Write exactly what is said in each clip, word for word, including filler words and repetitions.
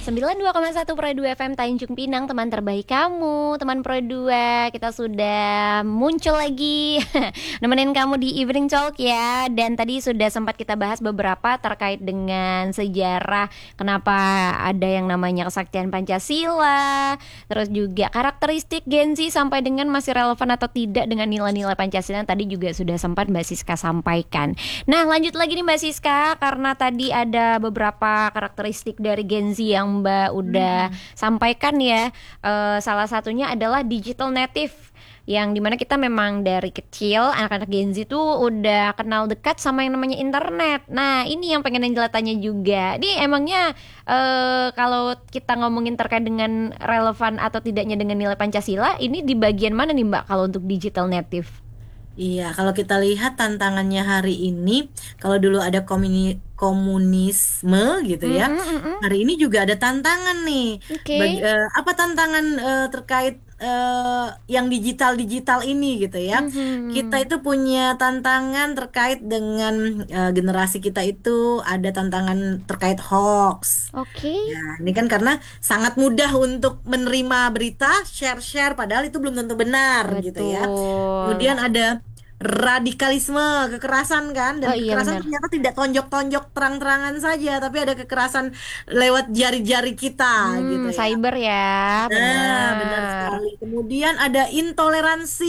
sembilan puluh dua koma satu Pro dua F M Tanjung Pinang, teman terbaik kamu, teman Pro dua. Kita sudah muncul lagi nemenin kamu di Evening Talk ya. Dan tadi sudah sempat kita bahas beberapa terkait dengan sejarah kenapa ada yang namanya kesaktian Pancasila, terus juga karakteristik Gen Z sampai dengan masih relevan atau tidak dengan nilai-nilai Pancasila yang tadi juga sudah sempat Mbak Siska sampaikan. Nah, lanjut lagi nih Mbak Siska, karena tadi ada beberapa karakteristik dari Gen Z yang Mbak udah hmm. sampaikan ya. uh, Salah satunya adalah digital native, yang dimana kita memang dari kecil anak-anak Gen Z tuh udah kenal dekat sama yang namanya internet. Nah, ini yang pengen Angela tanya juga. Ini emangnya uh, kalau kita ngomongin terkait dengan relevan atau tidaknya dengan nilai Pancasila, ini di bagian mana nih Mbak kalau untuk digital native? Iya, kalau kita lihat tantangannya hari ini, kalau dulu ada komuni, komunisme gitu ya, Mm-mm, mm-mm. hari ini juga ada tantangan nih. Oke. Bagi, eh, apa tantangan eh, terkait eh, yang digital-digital ini gitu ya? Kita Mhm. itu punya tantangan terkait dengan eh, generasi kita itu ada tantangan terkait hoax. Oke. Ya, ini kan karena sangat mudah untuk menerima berita, share-share, padahal itu belum tentu benar gitu ya. Betul. Kemudian ada radikalisme, kekerasan kan, Oh dan iya kekerasan benar. ternyata tidak tonjok-tonjok terang-terangan saja, tapi ada kekerasan lewat jari-jari kita gitu Hmm, ya. cyber ya, Nah, benar benar. sekali. Kemudian ada intoleransi.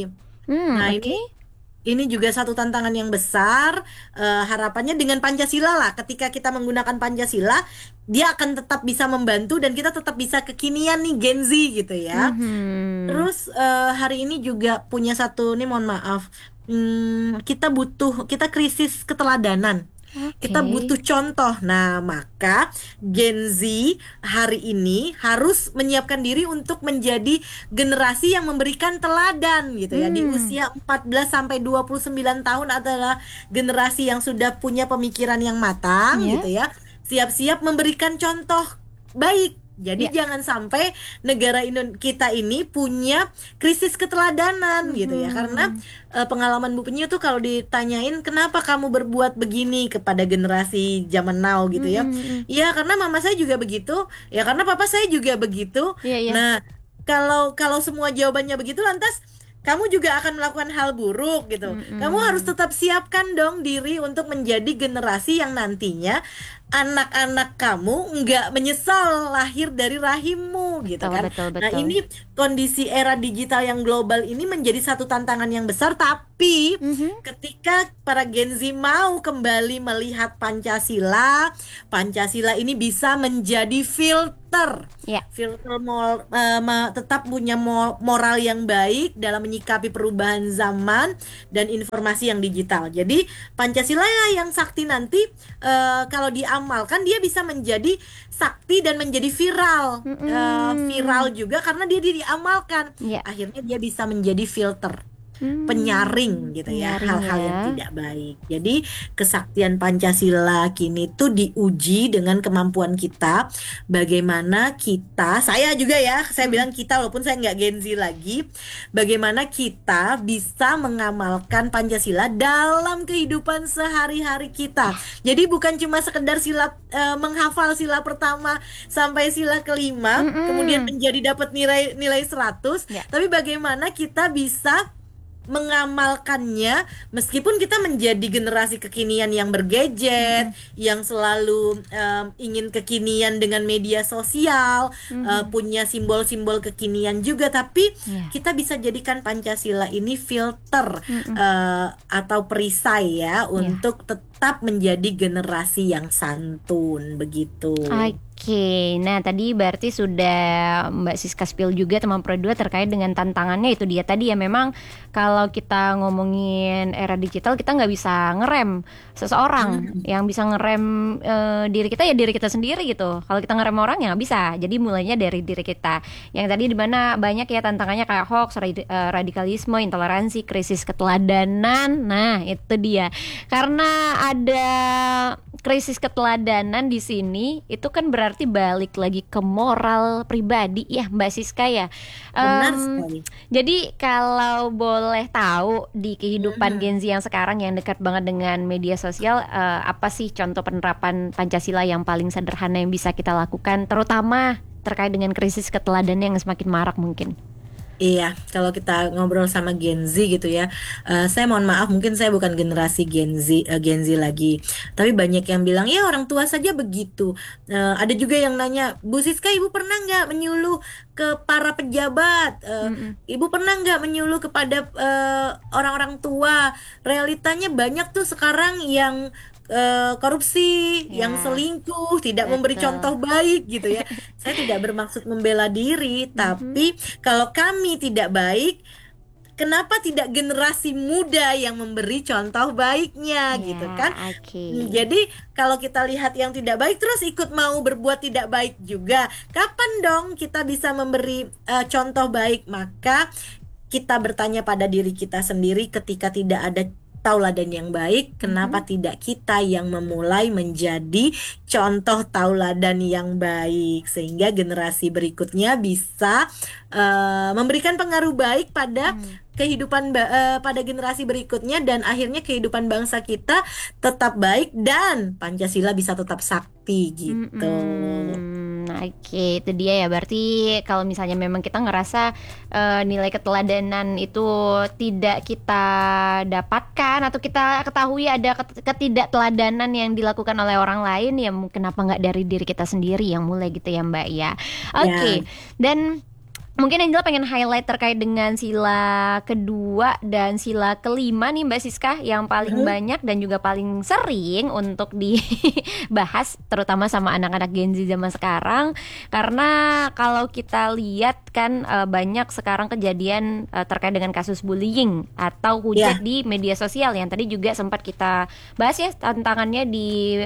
Hmm, Nah, ini oke. ini juga satu tantangan yang besar. Eh, harapannya dengan Pancasila lah, ketika kita menggunakan Pancasila, dia akan tetap bisa membantu dan kita tetap bisa kekinian nih Gen Z gitu ya. Mhm. Terus eh, hari ini juga punya satu nih, mohon maaf, hmm, kita butuh, kita krisis keteladanan. Kita Oke. butuh contoh. Nah, maka Gen Z hari ini harus menyiapkan diri untuk menjadi generasi yang memberikan teladan gitu ya. Di Hmm, usia empat belas sampai dua puluh sembilan tahun adalah generasi yang sudah punya pemikiran yang matang ya. gitu ya. Siap-siap memberikan contoh baik. Jadi Ya. jangan sampai negara Indo- kita ini punya krisis keteladanan gitu ya. Karena Mhm. eh, pengalaman Bu Penyu tuh kalau ditanyain kenapa kamu berbuat begini kepada generasi zaman now gitu Mhm, ya. mhm. Ya karena mama saya juga begitu, ya karena papa saya juga begitu. Iya, iya. Nah, kalau kalau semua jawabannya begitu, lantas kamu juga akan melakukan hal buruk gitu. Kamu harus Mhm. tetap siapkan dong diri untuk menjadi generasi yang nantinya anak-anak kamu nggak menyesal lahir dari rahimmu gitu Betul, kan. betul, Nah, betul. ini kondisi era digital yang global ini menjadi satu tantangan yang besar, tapi Mhm. ketika para Gen Z mau kembali melihat Pancasila, Pancasila ini bisa menjadi filter. Ya. Filter mol, eh, ma- tetap punya mo- moral yang baik dalam menyikapi perubahan zaman dan informasi yang digital. Jadi Pancasila yang sakti nanti eh, kalau diamalkan dia bisa menjadi sakti dan menjadi viral. Eh, Mhm. viral juga karena dia diamalkan. Ya. Akhirnya dia bisa menjadi filter, penyaring Hmm, gitu ya, penyaring hal-hal yang ya. tidak baik. Jadi kesaktian Pancasila kini tuh diuji dengan kemampuan kita, bagaimana kita, saya juga ya, saya Mhm. bilang kita walaupun saya nggak Gen Z lagi, bagaimana kita bisa mengamalkan Pancasila dalam kehidupan sehari-hari kita. Jadi bukan cuma sekedar sila eh, menghafal sila pertama sampai sila kelima, kemudian Mhm. menjadi dapat nilai nilai seratus, Ya. tapi bagaimana kita bisa mengamalkannya meskipun kita menjadi generasi kekinian yang bergadget, Mhm. yang selalu em, ingin kekinian dengan media sosial, eh, Mhm. punya simbol-simbol kekinian juga, tapi Ya. kita bisa jadikan Pancasila ini filter Mhm. eh, atau perisai ya Ya. untuk tetap menjadi generasi yang santun begitu. Oke, nah tadi berarti sudah Mbak Siska spill juga teman Pro dua terkait dengan tantangannya itu dia tadi ya, memang kalau kita ngomongin era digital kita nggak bisa ngerem seseorang, Hmm. yang bisa ngerem eh, diri kita ya diri kita sendiri gitu. Kalau kita ngerem orang ya nggak bisa, jadi mulainya dari diri kita. Yang tadi dimana banyak ya tantangannya kayak hoax, radi- eh, radikalisme, intoleransi, krisis keteladanan, nah itu dia. Karena ada krisis keteladanan di sini itu kan berarti balik lagi ke moral pribadi ya Mbak Siska ya. Benar Em, sekali. jadi kalau boleh tahu di kehidupan Mhm. Gen Z yang sekarang yang dekat banget dengan media sosial, eh, apa sih contoh penerapan Pancasila yang paling sederhana yang bisa kita lakukan, terutama terkait dengan krisis keteladanan yang semakin marak mungkin? Iya, kalau kita ngobrol sama Gen Z gitu ya, eh, saya mohon maaf, mungkin saya bukan generasi Gen Z, eh, Gen Z lagi, tapi banyak yang bilang ya orang tua saja begitu. Eh, ada juga yang nanya, Bu Siska, ibu pernah nggak menyuluh ke para pejabat? Eh, Mm-mm. ibu pernah nggak menyuluh kepada eh, orang-orang tua? Realitanya banyak tuh sekarang yang eh, korupsi, yang Ya, selingkuh, tidak memberi betul. contoh baik gitu ya. Saya tidak bermaksud membela diri, Mhm. tapi kalau kami tidak baik, kenapa tidak generasi muda yang memberi contoh baiknya Ya, gitu kan? oke. Hmm, Jadi kalau kita lihat yang tidak baik terus ikut mau berbuat tidak baik juga, kapan dong kita bisa memberi eh, contoh baik? Maka kita bertanya pada diri kita sendiri ketika tidak ada tauladan yang baik, kenapa Mhm. tidak kita yang memulai menjadi contoh tauladan yang baik sehingga generasi berikutnya bisa eh, memberikan pengaruh baik pada Hmm. kehidupan ba- eh, pada generasi berikutnya dan akhirnya kehidupan bangsa kita tetap baik dan Pancasila bisa tetap sakti gitu. Mm-mm. Oke, itu dia ya. Berarti kalau misalnya memang kita ngerasa eh, nilai keteladanan itu tidak kita dapatkan atau kita ketahui ada ket- ketidakteladanan yang dilakukan oleh orang lain, ya mungkin kenapa nggak dari diri kita sendiri yang mulai gitu ya Mbak ya. Ya, Oke, dan mungkin Angela pengen highlight terkait dengan sila kedua dan sila kelima nih Mbak Siska, yang paling mhm, banyak dan juga paling sering untuk dibahas terutama sama anak-anak Gen Z zaman sekarang. Karena kalau kita lihat kan eh, banyak sekarang kejadian eh, terkait dengan kasus bullying atau hujat ya, di media sosial yang tadi juga sempat kita bahas ya, tantangannya di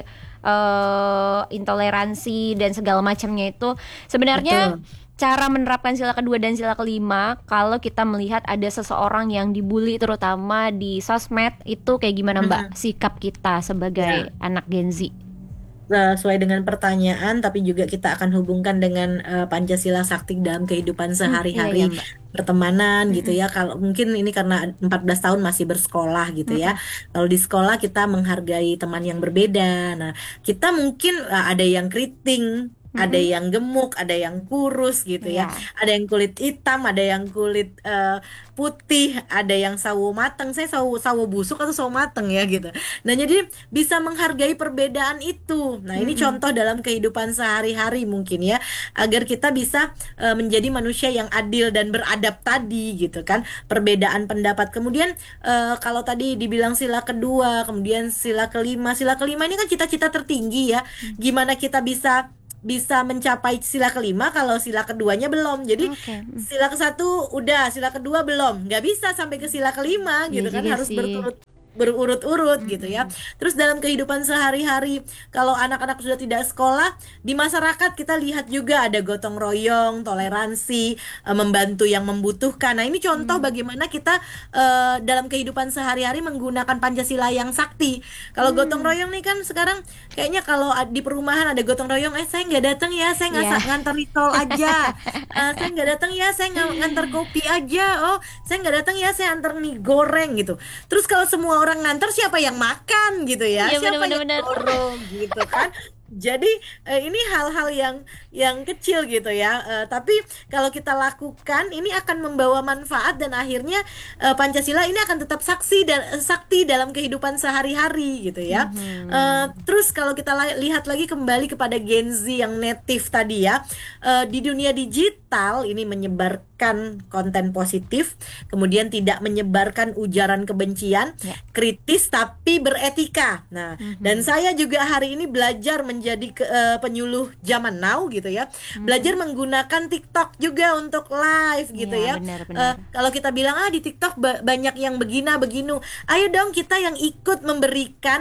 eh, intoleransi dan segala macamnya itu. Sebenarnya betul. cara menerapkan sila kedua dan sila kelima kalau kita melihat ada seseorang yang dibully terutama di sosmed, itu kayak gimana Mbak Mhm, sikap kita sebagai ya. anak Gen Z? Sesuai dengan pertanyaan, tapi juga kita akan hubungkan dengan eh, Pancasila sakti dalam kehidupan Hmm, iya ya sehari-hari Mbak. pertemanan gitu Mm-mm. ya. Kalau mungkin ini karena empat belas tahun masih bersekolah gitu ya. Mm-mm. Kalau di sekolah kita menghargai teman yang berbeda. Nah, kita mungkin eh, ada yang keriting, ada Mm-mm. yang gemuk, ada yang kurus gitu ya. Ya. Ada yang kulit hitam, ada yang kulit eh, putih, ada yang sawo mateng. Saya sawo sawo busuk atau sawo mateng ya gitu. Nah, jadi bisa menghargai perbedaan itu. Nah, ini Mm-mm. contoh dalam kehidupan sehari-hari mungkin ya, agar kita bisa eh, menjadi manusia yang adil dan beradab tadi gitu kan. Perbedaan pendapat. Kemudian eh, kalau tadi dibilang sila kedua, kemudian sila kelima. Sila kelima ini kan cita-cita tertinggi ya. Gimana kita bisa bisa mencapai sila kelima kalau sila keduanya belum. Jadi Oke. Mm. sila ke satu udah, sila kedua belum. Nggak bisa sampai ke sila kelima Iya gitu kan, juga harus sih. berturut berurut-urut gitu ya. Mm-mm. Terus dalam kehidupan sehari-hari, kalau anak-anak sudah tidak sekolah, di masyarakat kita lihat juga ada gotong royong, toleransi, eh, membantu yang membutuhkan. Nah, ini contoh Mm. bagaimana kita eh, dalam kehidupan sehari-hari menggunakan Pancasila yang sakti. Kalau gotong Mm. royong nih kan sekarang kayaknya kalau di perumahan ada gotong royong, eh saya nggak datang ya, saya nggak Ya. sa- ngantar risol aja. Eh, saya nggak datang ya, saya nggak ngantar kopi aja. Oh, saya nggak datang ya, saya antar mie goreng gitu. Terus kalau semua orang nganter, siapa yang makan gitu ya? Iya Siapa benar-benar yang benar. dorong gitu kan? Jadi eh, ini hal-hal yang yang kecil gitu ya. Eh, tapi kalau kita lakukan ini akan membawa manfaat dan akhirnya eh, Pancasila ini akan tetap saksi dan eh, sakti dalam kehidupan sehari-hari gitu ya. Eh, Mhm. terus kalau kita la- lihat lagi kembali kepada Gen Z yang native tadi ya, eh, di dunia digital ini menyebarkan konten positif, kemudian tidak menyebarkan ujaran kebencian, Ya. kritis tapi beretika. Nah, dan Mhm. saya juga hari ini belajar menjadi ke- eh, penyuluh zaman now gitu ya. Belajar Mhm. menggunakan TikTok juga untuk live gitu Ya ya. Eh, benar-benar. kalau kita bilang ah di TikTok ba- banyak yang begina beginu, ayo dong kita yang ikut memberikan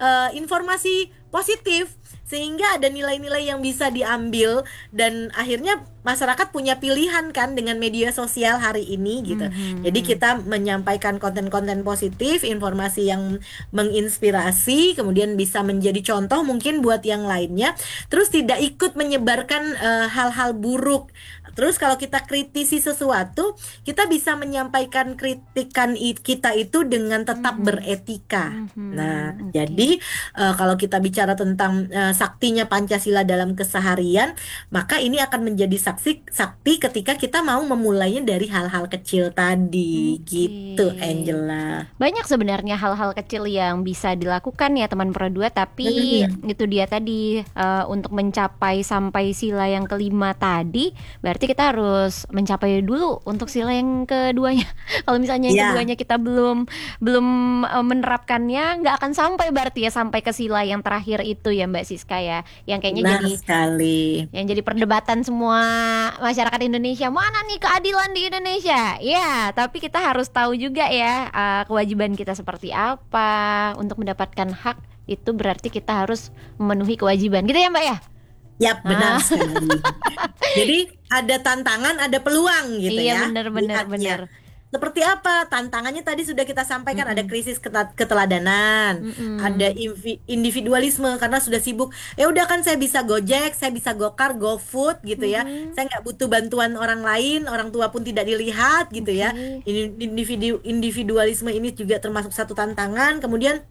uh, informasi positif, sehingga ada nilai-nilai yang bisa diambil dan akhirnya masyarakat punya pilihan kan dengan media sosial hari ini gitu. Mhm. Jadi kita menyampaikan konten-konten positif, informasi yang menginspirasi, kemudian bisa menjadi contoh mungkin buat yang lainnya. Terus tidak ikut menyebarkan uh, hal-hal buruk. Terus kalau kita kritisi sesuatu, kita bisa menyampaikan kritikan i- kita itu dengan tetap Mhm. beretika. Mhm. Nah, Oke. jadi uh, kalau kita bicara tentang uh, saktinya Pancasila dalam keseharian, maka ini akan menjadi saksi sakti ketika kita mau memulainya dari hal-hal kecil tadi, gitu, Oke. Angela. Banyak sebenarnya hal-hal kecil yang bisa dilakukan ya teman Pro dua, tapi Hmm. itu dia tadi, eh, untuk mencapai sampai sila yang kelima tadi, berarti kita harus mencapai dulu untuk sila yang keduanya. Kalau misalnya yang Ya, keduanya kita belum belum eh, menerapkannya, nggak akan sampai berarti ya sampai ke sila yang terakhir itu ya Mbak Siska ya, yang kayaknya benar jadi sekali. yang jadi perdebatan semua masyarakat Indonesia, mana nih keadilan di Indonesia? Ya, tapi kita harus tahu juga ya, eh, kewajiban kita seperti apa untuk mendapatkan hak. Itu berarti kita harus memenuhi kewajiban gitu ya Mbak ya? Yap, benar Ah, sekali. Jadi ada tantangan, ada peluang gitu iya ya, benar benar benar. lihatnya. Seperti apa? Tantangannya tadi sudah kita sampaikan, ada Mm-mm. krisis keta- keteladanan, ada Mm-mm. invi- individualisme karena sudah sibuk. Ya udah kan saya bisa Gojek, saya bisa Gokar, GoFood gitu ya. Mm-mm. Saya nggak butuh bantuan orang lain, orang tua pun tidak dilihat gitu ya. Oke. Ini individu individualisme ini juga termasuk satu tantangan. Kemudian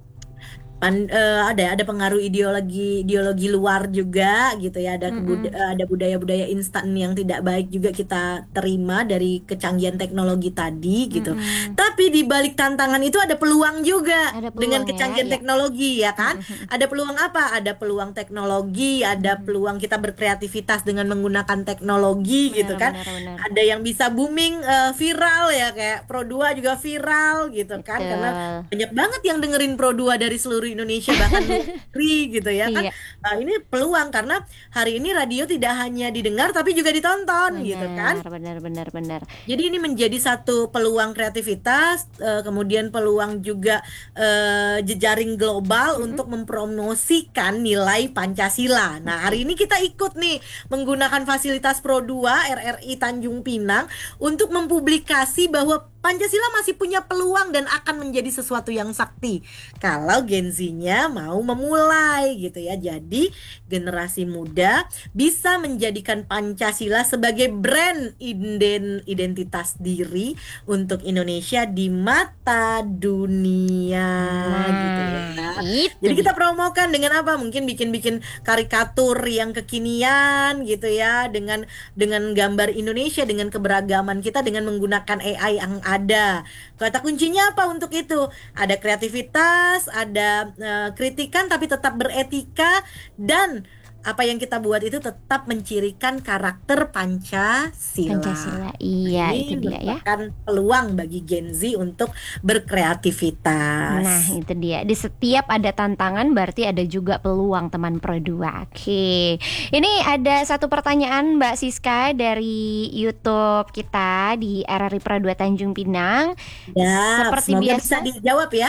pan, eh, ada ada pengaruh ideologi ideologi luar juga gitu ya, ada kebud- Mm-mm. eh, ada budaya-budaya instan yang tidak baik juga kita terima dari kecanggihan teknologi tadi gitu. Mm-mm. Tapi di balik tantangan itu ada peluang juga Ada dengan peluang ya, kecanggihan ya. teknologi ya kan. Mm-mm. Ada peluang apa? Ada peluang teknologi, ada Mm-mm. peluang kita berkreativitas dengan menggunakan teknologi gitu Benar kan. benar benar. Ada yang bisa booming, eh, viral ya, kayak Pro dua juga viral gitu kan, karena Betul. banyak banget yang dengerin Pro dua dari seluruh Indonesia, bahkan luar negeri gitu ya kan. Iya, Nah, ini peluang karena hari ini radio tidak hanya didengar tapi juga ditonton gitu kan. benar benar benar benar. Jadi ini menjadi satu peluang kreativitas, eh, kemudian peluang juga eh, jejaring global Mm-mm. untuk mempromosikan nilai Pancasila. Nah, hari ini kita ikut nih menggunakan fasilitas Pro dua R R I Tanjung Pinang untuk mempublikasi bahwa Pancasila masih punya peluang dan akan menjadi sesuatu yang sakti kalau Gen Z-nya mau memulai gitu ya. Jadi generasi muda bisa menjadikan Pancasila sebagai brand inden- identitas diri untuk Indonesia di mata dunia gitu ya. Nah, itu Jadi kita dia. promokan dengan apa? Mungkin bikin-bikin karikatur yang kekinian gitu ya, dengan dengan gambar Indonesia, dengan keberagaman kita, dengan menggunakan A I yang ada. Kata kuncinya apa untuk itu? Ada kreativitas, ada eh, kritikan tapi tetap beretika, dan apa yang kita buat itu tetap mencirikan karakter Pancasila. Pancasila, iya itu Ini dia ya. merupakan peluang bagi Gen Z untuk berkreativitas. Nah itu dia, di setiap ada tantangan berarti ada juga peluang teman Pro dua. Oke, ini ada satu pertanyaan Mbak Siska dari YouTube kita di R R I Pro dua Tanjung Pinang. Ya, Seperti semoga biasa, bisa dijawab ya.